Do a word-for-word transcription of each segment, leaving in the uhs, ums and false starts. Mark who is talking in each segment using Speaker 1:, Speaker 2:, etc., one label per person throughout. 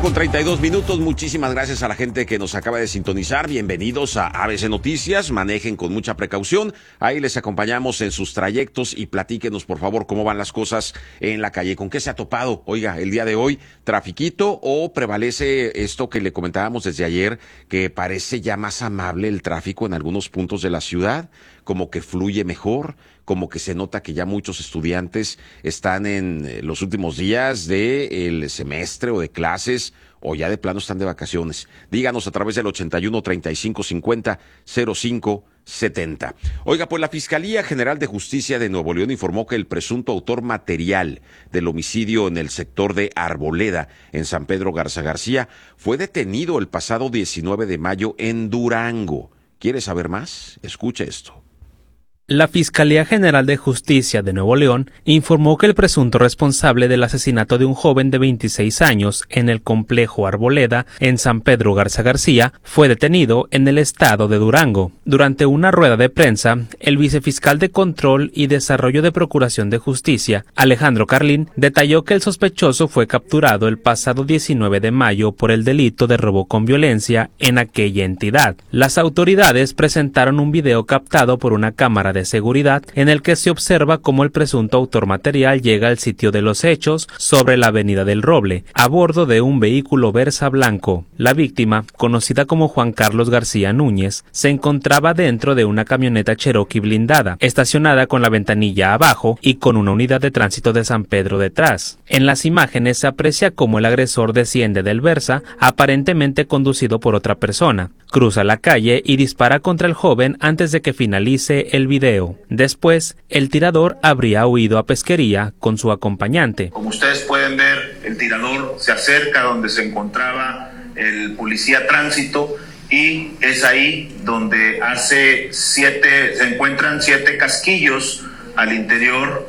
Speaker 1: con treinta y dos minutos, muchísimas gracias a la gente que nos acaba de sintonizar, bienvenidos a A B C Noticias, manejen con mucha precaución, ahí les acompañamos en sus trayectos y platíquenos por favor cómo van las cosas en la calle, con qué se ha topado, oiga, el día de hoy, trafiquito o prevalece esto que le comentábamos desde ayer, que parece ya más amable el tráfico en algunos puntos de la ciudad, como que fluye mejor, como que se nota que ya muchos estudiantes están en los últimos días del semestre o de clases, o ya de plano están de vacaciones. Díganos a través del ochenta y uno, treinta y cinco, cincuenta, cero cinco, setenta. Oiga, pues la Fiscalía General de Justicia de Nuevo León informó que el presunto autor material del homicidio en el sector de Arboleda, en San Pedro Garza García, fue detenido el pasado diecinueve de mayo en Durango. ¿Quiere saber más? Escuche esto.
Speaker 2: La Fiscalía General de Justicia de Nuevo León informó que el presunto responsable del asesinato de un joven de veintiséis años en el complejo Arboleda, en San Pedro Garza García, fue detenido en el estado de Durango. Durante una rueda de prensa, el vicefiscal de Control y Desarrollo de Procuración de Justicia, Alejandro Carlín, detalló que el sospechoso fue capturado el pasado diecinueve de mayo por el delito de robo con violencia en aquella entidad. Las autoridades presentaron un video captado por una cámara de seguridad en el que se observa cómo el presunto autor material llega al sitio de los hechos sobre la avenida del Roble, a bordo de un vehículo Versa blanco. La víctima, conocida como Juan Carlos García Núñez, se encontraba dentro de una camioneta Cherokee blindada, estacionada con la ventanilla abajo y con una unidad de tránsito de San Pedro detrás. En las imágenes se aprecia cómo el agresor desciende del Versa, aparentemente conducido por otra persona, cruza la calle y dispara contra el joven antes de que finalice el video. Después, el tirador habría huido a Pesquería con su acompañante.
Speaker 3: Como ustedes pueden ver, el tirador se acerca donde se encontraba el policía tránsito y es ahí donde hace siete, se encuentran siete casquillos al interior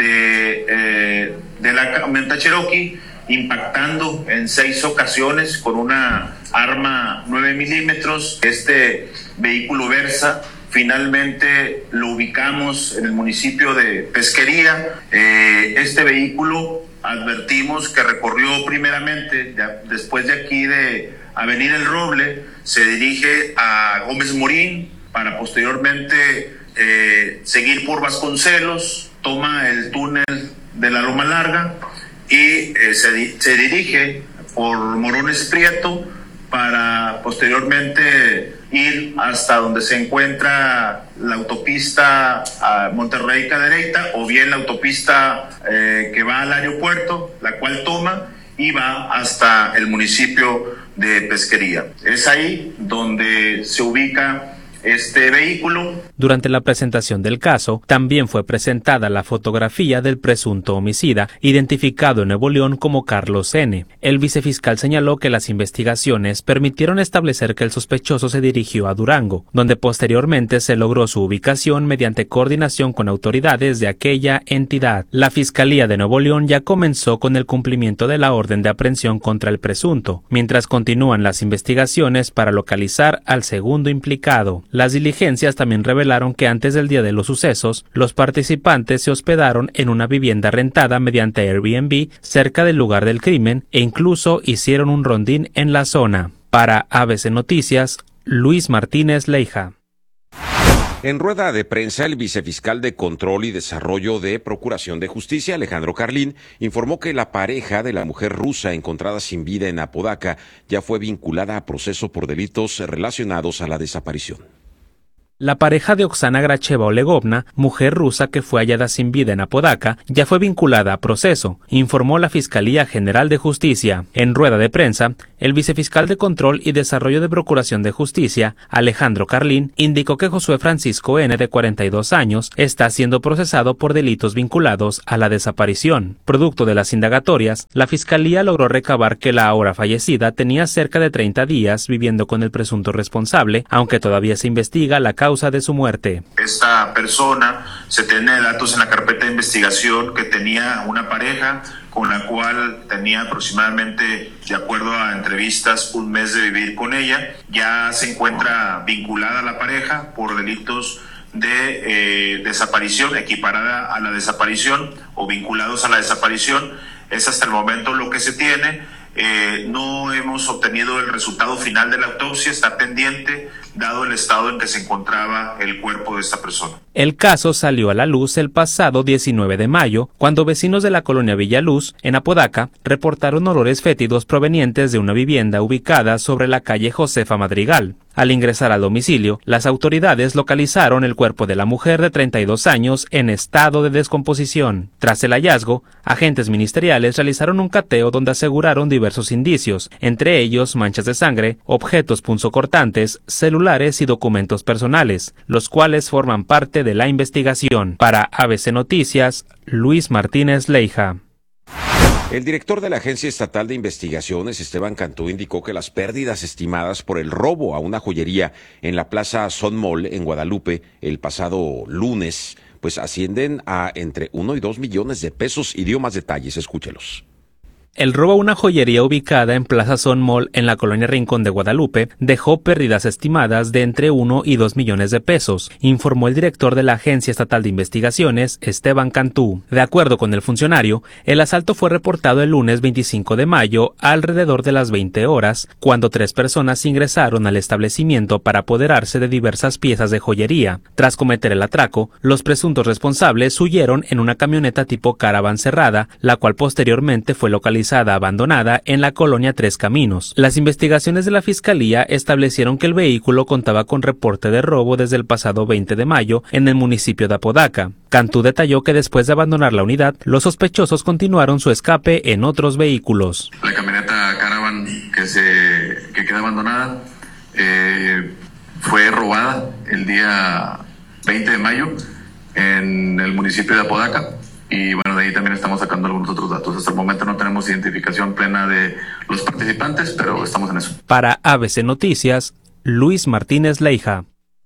Speaker 3: de, eh, de la camioneta Cherokee, impactando en seis ocasiones con una arma nueve milímetros. Este vehículo Versa finalmente lo ubicamos en el municipio de Pesquería. Eh, este vehículo advertimos que recorrió primeramente, ya, después de aquí de Avenida El Roble, se dirige a Gómez Morín para posteriormente eh, seguir por Vasconcelos, toma el túnel de la Loma Larga y eh, se, se dirige por Morones Prieto para posteriormente ir hasta donde se encuentra la autopista a Monterrey Cadereyta o bien la autopista eh, que va al aeropuerto, la cual toma y va hasta el municipio de Pesquería. Es ahí donde se ubica este vehículo.
Speaker 2: Durante la presentación del caso, también fue presentada la fotografía del presunto homicida, identificado en Nuevo León como Carlos N. El vicefiscal señaló que las investigaciones permitieron establecer que el sospechoso se dirigió a Durango, donde posteriormente se logró su ubicación mediante coordinación con autoridades de aquella entidad. La Fiscalía de Nuevo León ya comenzó con el cumplimiento de la orden de aprehensión contra el presunto, mientras continúan las investigaciones para localizar al segundo implicado. Las diligencias también revelaron que antes del día de los sucesos, los participantes se hospedaron en una vivienda rentada mediante Airbnb cerca del lugar del crimen e incluso hicieron un rondín en la zona. Para A B C Noticias, Luis Martínez Leija.
Speaker 1: En rueda de prensa, el vicefiscal de Control y Desarrollo de Procuración de Justicia, Alejandro Carlín, informó que la pareja de la mujer rusa encontrada sin vida en Apodaca ya fue vinculada a proceso por delitos relacionados a la desaparición.
Speaker 2: La pareja de Oksana Gracheva Olegovna, mujer rusa que fue hallada sin vida en Apodaca, ya fue vinculada a proceso, informó la Fiscalía General de Justicia. En rueda de prensa, el vicefiscal de Control y Desarrollo de Procuración de Justicia, Alejandro Carlín, indicó que Josué Francisco N., de cuarenta y dos años, está siendo procesado por delitos vinculados a la desaparición. Producto de las indagatorias, la Fiscalía logró recabar que la ahora fallecida tenía cerca de treinta días viviendo con el presunto responsable, aunque todavía se investiga la causa de su muerte.
Speaker 3: Esta persona, se tiene datos en la carpeta de investigación que tenía una pareja con la cual tenía aproximadamente, de acuerdo a entrevistas, un mes de vivir con ella. Ya se encuentra vinculada a la pareja por delitos de eh, desaparición, equiparada a la desaparición o vinculados a la desaparición. Es hasta el momento lo que se tiene. Eh, no hemos obtenido el resultado final de la autopsia, está pendiente, dado el estado en que se encontraba el cuerpo de esta persona.
Speaker 2: El caso salió a la luz el pasado diecinueve de mayo, cuando vecinos de la colonia Villaluz, en Apodaca, reportaron olores fétidos provenientes de una vivienda ubicada sobre la calle Josefa Madrigal. Al ingresar al domicilio, las autoridades localizaron el cuerpo de la mujer de treinta y dos años en estado de descomposición. Tras el hallazgo, agentes ministeriales realizaron un cateo donde aseguraron diversos indicios, entre ellos manchas de sangre, objetos punzocortantes, celulares y documentos personales, los cuales forman parte de la investigación. Para A B C Noticias, Luis Martínez Leija.
Speaker 1: El director de la Agencia Estatal de Investigaciones, Esteban Cantú, indicó que las pérdidas estimadas por el robo a una joyería en la Plaza Sun Mall en Guadalupe el pasado lunes, pues ascienden a entre uno y dos millones de pesos y dio más detalles. Escúchelos.
Speaker 2: El robo a una joyería ubicada en Plaza Sun Mall en la colonia Rincón de Guadalupe dejó pérdidas estimadas de entre uno y dos millones de pesos, informó el director de la Agencia Estatal de Investigaciones, Esteban Cantú. De acuerdo con el funcionario, el asalto fue reportado el lunes veinticinco de mayo alrededor de las veinte horas, cuando tres personas ingresaron al establecimiento para apoderarse de diversas piezas de joyería. Tras cometer el atraco, los presuntos responsables huyeron en una camioneta tipo Caravan cerrada, la cual posteriormente fue localizada abandonada en la colonia Tres Caminos. Las investigaciones de la Fiscalía establecieron que el vehículo contaba con reporte de robo desde el pasado veinte de mayo en el municipio de Apodaca. Cantú detalló que después de abandonar la unidad, los sospechosos continuaron su escape en otros vehículos.
Speaker 4: La camioneta Caravan que se que queda abandonada eh, fue robada el día veinte de mayo en el municipio de Apodaca. Y bueno, de ahí también estamos sacando algunos otros datos. Hasta el momento no tenemos identificación plena de los participantes, pero estamos en eso.
Speaker 2: Para A B C Noticias, Luis Martínez Leija.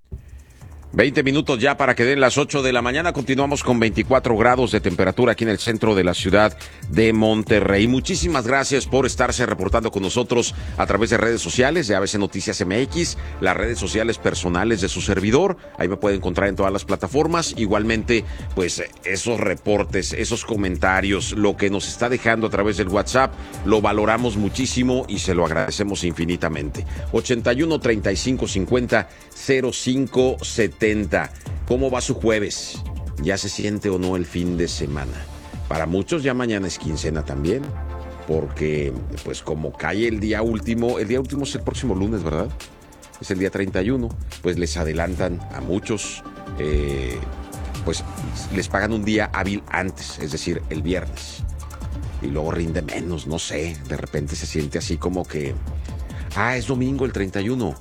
Speaker 1: veinte minutos ya para que den las ocho de la mañana. Continuamos con veinticuatro grados de temperatura aquí en el centro de la ciudad de Monterrey. Muchísimas gracias por estarse reportando con nosotros a través de redes sociales de A B C Noticias M X, las redes sociales personales de su servidor. Ahí me puede encontrar en todas las plataformas. Igualmente, pues esos reportes, esos comentarios, lo que nos está dejando a través del WhatsApp, lo valoramos muchísimo y se lo agradecemos infinitamente. ochenta y uno, treinta y cinco, cincuenta, cero cinco setenta. ¿Cómo va su jueves? ¿Ya se siente o no el fin de semana? Para muchos ya mañana es quincena también, porque pues como cae el día último, el día último es el próximo lunes, ¿verdad? Es el día treinta y uno, pues les adelantan a muchos, eh, pues les pagan un día hábil antes, es decir, el viernes. Y luego rinde menos, no sé, de repente se siente así como que, ah, es domingo el treinta y uno.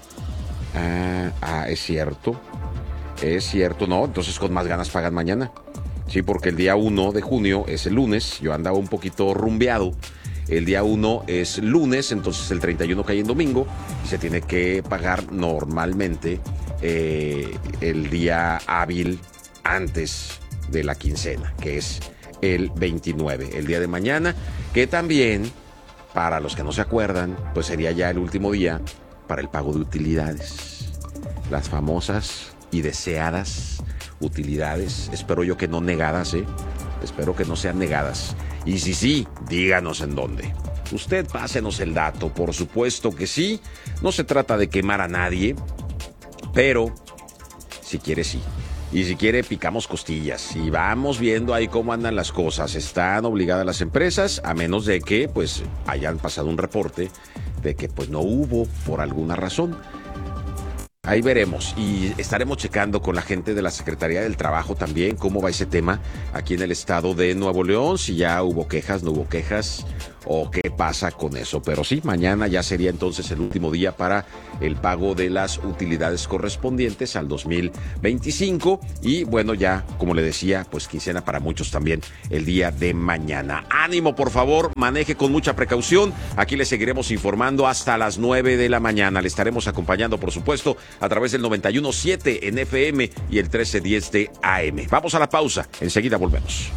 Speaker 1: Ah, ah, es cierto, es cierto, no, entonces con más ganas pagan mañana. Sí, porque el día uno de junio es el lunes, yo andaba un poquito rumbeado. El día uno es lunes, entonces el treinta y uno cae en domingo y se tiene que pagar normalmente eh, el día hábil antes de la quincena, que es el veintinueve, el día de mañana, que también, para los que no se acuerdan, pues sería ya el último día para el pago de utilidades, las famosas y deseadas utilidades, espero yo que no negadas, ¿eh? Espero que no sean negadas, y si sí, díganos en dónde. Usted pásenos el dato, por supuesto que sí, no se trata de quemar a nadie, pero si quiere sí, y si quiere picamos costillas, y vamos viendo ahí cómo andan las cosas. Están obligadas las empresas, a menos de que pues hayan pasado un reporte de que pues no hubo por alguna razón. Ahí veremos y estaremos checando con la gente de la Secretaría del Trabajo también cómo va ese tema aquí en el estado de Nuevo León, si ya hubo quejas, no hubo quejas o qué pasa con eso. Pero sí, mañana ya sería entonces el último día para el pago de las utilidades correspondientes al dos mil veinticinco y bueno, ya como le decía, pues quincena para muchos también el día de mañana. Ánimo, por favor, maneje con mucha precaución. Aquí le seguiremos informando hasta las nueve de la mañana. Le estaremos acompañando, por supuesto, a través del noventa y uno punto siete en F M y el trece diez de A M. Vamos a la pausa, enseguida volvemos.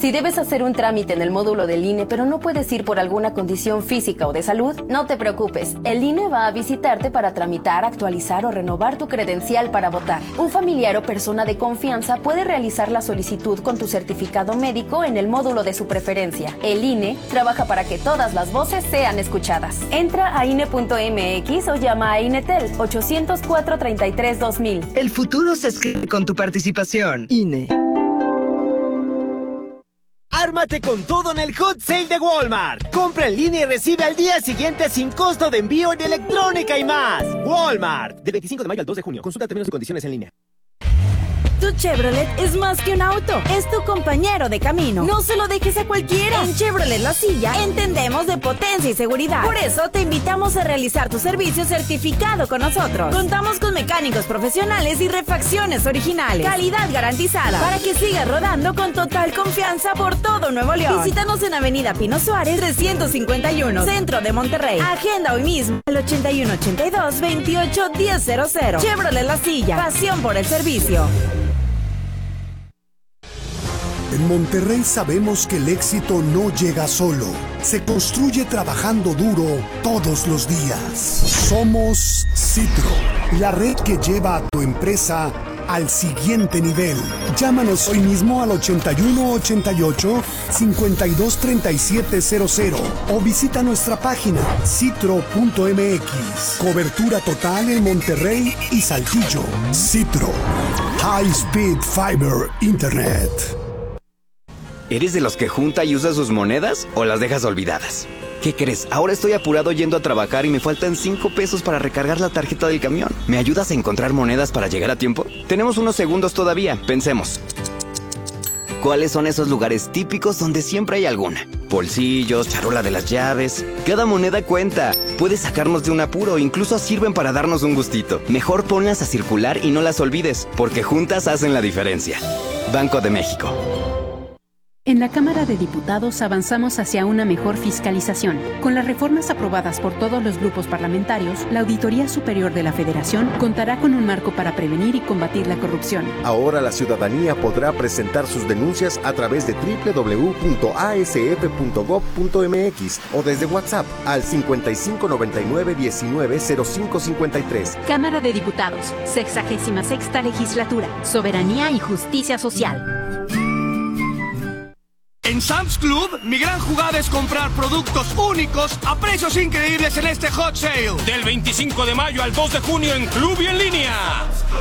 Speaker 5: Si debes hacer un trámite en el módulo del I N E, pero no puedes ir por alguna condición física o de salud, no te preocupes. El I N E va a visitarte para tramitar, actualizar o renovar tu credencial para votar. Un familiar o persona de confianza puede realizar la solicitud con tu certificado médico en el módulo de su preferencia. El I N E trabaja para que todas las voces sean escuchadas. Entra a I N E punto M X o llama a INETEL ochocientos cuatro, treinta y tres, dos mil.
Speaker 6: El futuro se escribe con tu participación. I N E.
Speaker 7: ¡Ármate con todo en el Hot Sale de Walmart! Compra en línea y recibe al día siguiente sin costo de envío en electrónica y más. Walmart. Del veinticinco de mayo al dos de junio. Consulta términos y condiciones en línea.
Speaker 8: Tu Chevrolet es más que un auto, es tu compañero de camino. No se lo dejes a cualquiera. En Chevrolet La Silla entendemos de potencia y seguridad. Por eso te invitamos a realizar tu servicio certificado con nosotros. Contamos con mecánicos profesionales y refacciones originales. Calidad garantizada para que sigas rodando con total confianza por todo Nuevo León. Visítanos en Avenida Pino Suárez trescientos cincuenta y uno, Centro de Monterrey. Agenda hoy mismo al ochenta y uno, ochenta y dos, veintiocho, diez cero cero. Chevrolet La Silla, pasión por el servicio.
Speaker 9: En Monterrey sabemos que el éxito no llega solo, se construye trabajando duro todos los días. Somos Citro, la red que lleva a tu empresa al siguiente nivel. Llámanos hoy mismo al ochenta y uno, ochenta y ocho, cincuenta y dos, treinta y siete cero cero o visita nuestra página citro punto M X. Cobertura total en Monterrey y Saltillo. Citro, High Speed Fiber Internet.
Speaker 10: ¿Eres de los que junta y usa sus monedas o las dejas olvidadas? ¿Qué crees? Ahora estoy apurado yendo a trabajar y me faltan cinco pesos para recargar la tarjeta del camión. ¿Me ayudas a encontrar monedas para llegar a tiempo? Tenemos unos segundos todavía. Pensemos. ¿Cuáles son esos lugares típicos donde siempre hay alguna? Bolsillos, charola de las llaves. Cada moneda cuenta. Puede sacarnos de un apuro, incluso sirven para darnos un gustito. Mejor ponlas a circular y no las olvides, porque juntas hacen la diferencia. Banco de México.
Speaker 11: En la Cámara de Diputados avanzamos hacia una mejor fiscalización. Con las reformas aprobadas por todos los grupos parlamentarios, la Auditoría Superior de la Federación contará con un marco para prevenir y combatir la corrupción.
Speaker 12: Ahora la ciudadanía podrá presentar sus denuncias a través de doble u doble u doble u punto a s f punto gob punto m x o desde WhatsApp al cincuenta y cinco, noventa y nueve, diecinueve, cero cinco cincuenta y tres.
Speaker 11: Cámara de Diputados, sexagésima sexta Legislatura, Soberanía y Justicia Social.
Speaker 13: En Sam's Club, mi gran jugada es comprar productos únicos a precios increíbles en este Hot Sale. Del veinticinco de mayo al dos de junio en Club y en línea.